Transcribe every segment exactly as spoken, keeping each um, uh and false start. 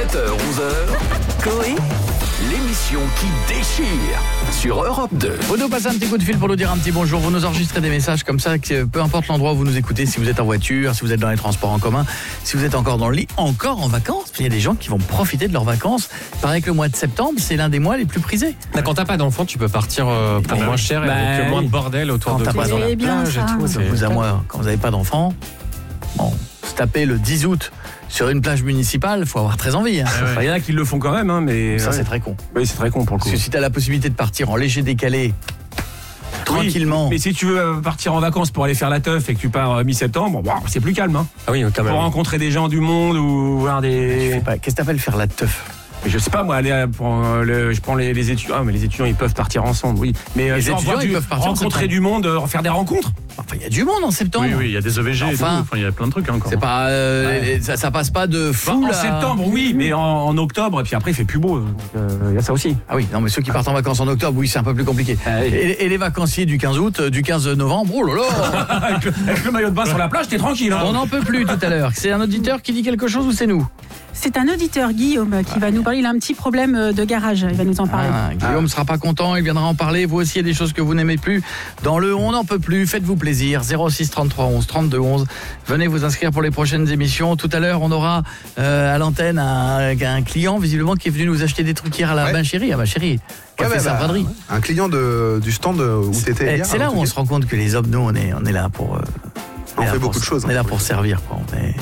sept heures onze heures, Coé, l'émission qui déchire sur Europe deux. Vous nous passez un petit coup de fil pour nous dire un petit bonjour. Vous nous enregistrez des messages comme ça, que peu importe l'endroit où vous nous écoutez, si vous êtes en voiture, si vous êtes dans les transports en commun, si vous êtes encore dans le lit, encore en vacances. Il y a des gens qui vont profiter de leurs vacances. Il paraît que le mois de septembre, c'est l'un des mois les plus prisés. Bah, quand t'as pas d'enfant, tu peux partir euh, pour moins cher et bah, avec moins de bordel autour quand de t'as toi. pas dans la C'est bien plage et ça. tout, De vous à moi, quand vous n'avez pas d'enfant, bon, se taper le dix août sur une plage municipale, il faut avoir très envie. Hein. Il ouais. y en a qui le font quand même, hein, mais Ça, ouais. c'est très con. Oui, c'est très con pour le coup. Parce que si tu as la possibilité de partir en léger décalé, tranquillement. Oui, mais si tu veux partir en vacances pour aller faire la teuf et que tu pars euh, mi-septembre, bon, c'est plus calme. Hein. Ah oui, quand même. Pour rencontrer des gens du monde ou voir Je des. sais pas, qu'est-ce que t'appelles faire la teuf? Je sais pas, moi, aller à- pour, euh, le- je prends les, les étudiants. Ah, mais les étudiants, ils peuvent partir ensemble, oui. Mais euh, Les genre, étudiants, voir ils du- peuvent partir en rencontrer septembre. du monde, euh, faire des rencontres. Enfin, il y a du monde en septembre. Oui, oui, il y a des E V G et tout. Enfin, Enfin, il y a plein de trucs hein, encore. C'est pas, euh, Ouais. les- ça, ça passe pas de Bah, fou en là. septembre, oui, mais en, en octobre, et puis après, il fait plus beau. donc, euh, Il y a ça aussi. Ah oui, non mais ceux qui partent en vacances en octobre, oui, c'est un peu plus compliqué. Ah oui. Et, et les vacanciers du quinze août, euh, du quinze novembre, oh là là. avec, le, avec le maillot de bain sur la plage, t'es tranquille. Hein. On n'en peut plus tout à l'heure. C'est un auditeur qui dit quelque chose ou c'est nous? C'est un auditeur, Guillaume, qui va nous parler. Il a un petit problème de garage. Il va nous en parler. Ah, Guillaume sera pas content, il viendra en parler. Vous aussi, il y a des choses que vous n'aimez plus. Dans le On n'en peut plus, faites-vous plaisir. zéro six trente-trois onze trente-deux onze. Venez vous inscrire pour les prochaines émissions. Tout à l'heure, on aura euh, à l'antenne un, un client, visiblement, qui est venu nous acheter des trucs hier à la Ouais. bain chérie, à ma chérie. Qui a Ouais, fait bah, sa bah, braderie. Un client de, du stand où t'étais Eh, hier. c'est là où on se rend compte que les hommes, nous, on est, on est là pour. euh, On est là fait pour- beaucoup de choses, On est hein. là pour servir, quoi. On est-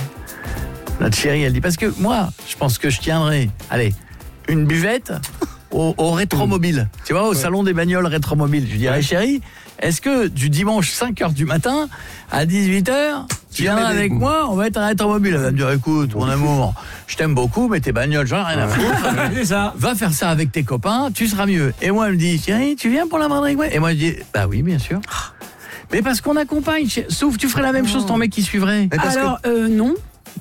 Notre chérie, elle dit parce que moi, je pense que je tiendrai, allez, une buvette au, au rétromobile. Tu vois, au salon des bagnoles rétromobile. Je dirais, chérie, est-ce que du dimanche cinq heures du matin à dix-huit heures, tu viendras viens avec m'aider. moi, on va être un rétromobile. Elle va me dire, écoute, mon amour, je t'aime beaucoup, mais tes bagnoles, j'en ai rien à foutre. C'est ça. Va faire ça avec tes copains, tu seras mieux. Et moi, elle me dit, chérie, tu viens pour la braderie avec moi? Et moi, je dis, bah oui, bien sûr. Mais parce qu'on accompagne, chez- sauf tu ferais la même chose ton mec qui suivrait. Mais parce que- Alors, euh, non.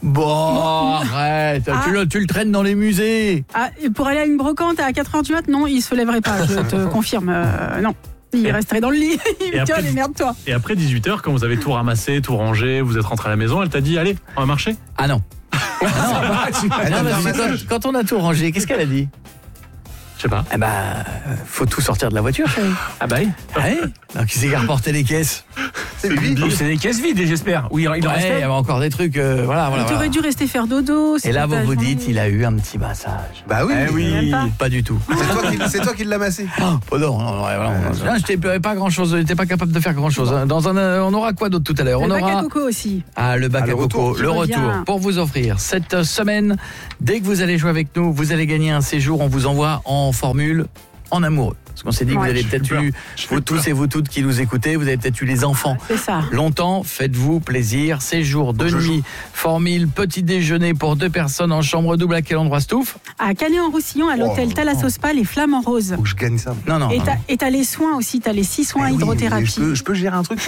Bon, arrête, Ah. tu, le, tu le traînes dans les musées. Ah, et pour aller à une brocante à quatre heures du mat, non, il se lèverait pas, je te confirme. Euh, non. Il resterait dans le lit. Il Et me dit, après- allez, merde-toi. Et après dix-huit heures, quand vous avez tout ramassé, tout rangé, vous êtes rentré à la maison, elle t'a dit allez, on va marcher. Ah non. Elle Non, t'a fait un parce que massage. quand, quand on a tout rangé, qu'est-ce qu'elle a dit? Je sais pas. Eh ben, euh, faut tout sortir de la voiture, chérie. Ah bah oui. Ah oui. Donc, qui c'est qui a reporté les caisses? C'est lui. Donc, c'est des caisses vides, j'espère. Oui, il en Ouais, il y restait. avait encore des trucs, euh, voilà, voilà. Tu aurais voilà. dû rester faire dodo. Et là, c'était vous ta vous journée. dites, il a eu un petit massage. Bah oui. Eh oui. Même pas. Pas du tout. C'est toi qui, c'est toi qui l'as massé. Oh non, non, non, ouais, voilà, on- là, j'étais pas grand chose, j'étais pas capable de faire grand chose. Dans un, euh, on aura quoi d'autre tout à l'heure? Le On bac aura à coco aussi. Ah, le bac Ah, à le coco, retour. le Qui revient. retour, pour vous offrir cette semaine. Dès que vous allez jouer avec nous, vous allez gagner un séjour. On vous envoie en formule en amoureux. Parce qu'on s'est dit que Ouais. vous avez J'ai peut-être peur. eu, J'ai vous tous peur. et vous toutes qui nous écoutez, vous avez peut-être eu les enfants. C'est ça. Longtemps, faites-vous plaisir. Séjour de je nuit, formule, petit déjeuner pour deux personnes en chambre double. À quel endroit, Stouff? À Canet-en-Roussillon, à l'hôtel Oh. Thalassos Spa, les Flamants Roses. Faut que je gagne ça. Non, non. Et non. t'as, et t'as les soins aussi, t'as les six soins Eh oui, mais hydrothérapie. Je peux, je peux gérer un truc.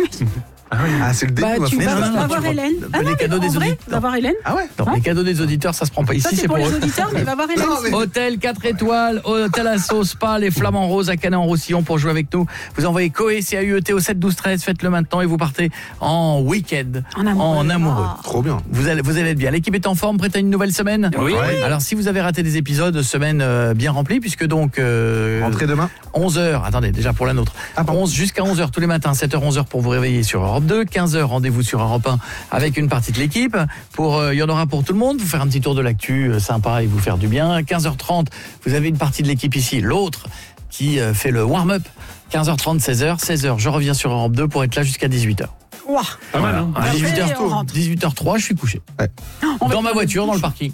Ah, c'est le début. Bah, ma tu femme. vas, non, non, vas non, voir tu vas- Hélène. les Ah non, mais cadeaux en des vrai, auditeurs. va voir Hélène. Ah ouais. Non, les cadeaux des auditeurs, ça se prend pas ici, Ça, c'est pour les auditeurs, mais va voir Hélène. Non, mais- Hôtel quatre étoiles, hôtel à sauce Spa, les Flamands Roses à Canet-en-Roussillon pour jouer avec nous. Vous envoyez Coé, C A U E T au sept douze treize, faites-le maintenant et vous partez en week-end, En amoureux. en amoureux. Ah. Trop bien. Vous allez, vous allez être bien. L'équipe est en forme, prête à une nouvelle semaine? Oui. Alors si vous avez raté des épisodes, semaine euh, bien remplie, puisque donc euh, Rentrez demain. onze heures, attendez, déjà pour la nôtre. Ah, pardon. onze jusqu'à onze heures tous les matins, sept heures onze heures pour vous réveiller sur Europe deux, quinze heures rendez-vous sur Europe un avec une partie de l'équipe. Pour euh, il y en aura pour tout le monde, vous faire un petit tour de l'actu euh, sympa et vous faire du bien. quinze heures trente, vous avez une partie de l'équipe ici, l'autre qui euh, fait le warm-up. quinze heures trente, seize heures, seize heures, je reviens sur Europe deux pour être là jusqu'à dix-huit heures. Ouah. Pas mal, hein. À Après, dix-huit heures, on rentre. dix-huit heures trois, je suis couché. On va Dans ma faire voiture, une dans le douche. parking.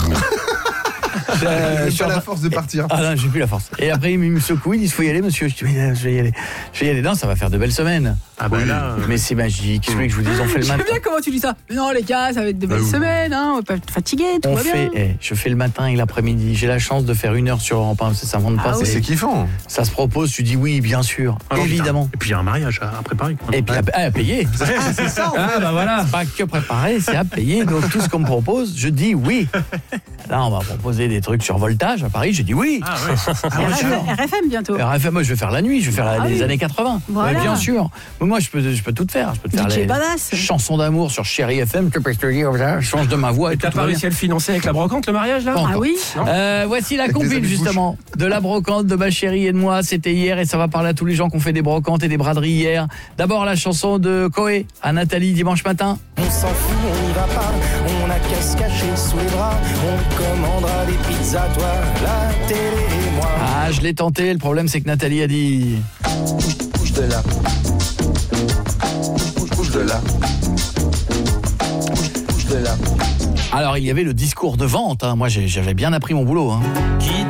J'ai Euh, je suis pas en la train- force de partir. Ah non, j'ai plus la force. Et après, il me secoue, il dit, il faut y aller, monsieur. Je dis, mais, je vais y aller. Je vais y aller. Non, ça va faire de belles semaines. Ah bah là, euh, Mais c'est magique. Qu'est-ce que je vous dis, on fait le J'aime matin. bien comment tu dis ça. Mais non, les gars, ça va être de belles Bah oui. semaines, hein, on va pas être fatigué, tout On va fait, bien. eh, je fais le matin et l'après-midi. J'ai la chance de faire une heure sur Europe un, ça ne Ah pas. oui. c'est- C'est kiffant. Ça se propose, tu dis oui, bien sûr, ah non, évidemment. putain. Et puis il y a un mariage à à préparer. quoi. Et puis à, à payer. C'est ça, en fait. Ah bah voilà. Pas que préparer, c'est à payer. Donc tout ce qu'on me propose, je dis oui. Là, on m'a proposé des trucs sur voltage à Paris, j'ai dit oui. Ah ouais. R F M, R F M bientôt. R F M, moi je vais faire la nuit, je vais faire la- Ah les oui. années quatre-vingts. Voilà. Ouais, bien sûr. Moi, moi, je peux, je peux tout te faire. Je peux te faire D J les badass. chansons d'amour sur Chéri F M. Je peux te dire, voilà, je change de ma voix et Et tout. t'as tout pas va bien. réussi à le financer avec la brocante, le mariage, là Pas Ah encore. oui. Euh, voici la Avec des compile amis de justement de la brocante de ma chérie et de moi. C'était hier et ça va parler à tous les gens qui ont fait des brocantes et des braderies hier. D'abord la chanson de Koé à Nathalie dimanche matin. On s'en fout, on n'y va pas, on a qu'à se cacher sous les bras, on commandera des pizzas, toi, la télé et moi. Ah, je l'ai tenté. Le problème c'est que Nathalie a dit. Bouge de là, Bouge, bouge de là. bouge de là. Alors il y avait le discours de vente. Hein. Moi j'ai- j'avais bien appris mon boulot. Hein. Qui